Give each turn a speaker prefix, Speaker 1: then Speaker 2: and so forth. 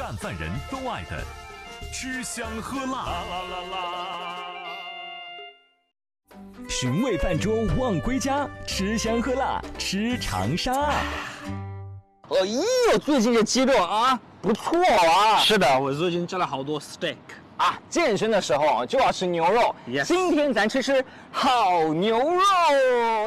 Speaker 1: 淡饭人都爱的吃香喝辣。
Speaker 2: 寻味饭桌望归家，吃香喝辣吃长沙。
Speaker 3: 哎呦，最近这鸡肉啊，不错啊。
Speaker 4: 是的，我最近吃了好多 steak
Speaker 3: 啊。健身的时候就要吃牛肉。
Speaker 4: Yes.
Speaker 3: 今天咱吃好牛肉。